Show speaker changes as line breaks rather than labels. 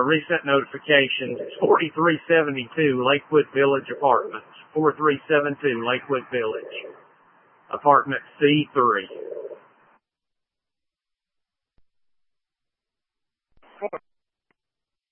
recent notifications. It's 4372 Lakewood Village Apartments. 4372 Lakewood Village. Apartment C3.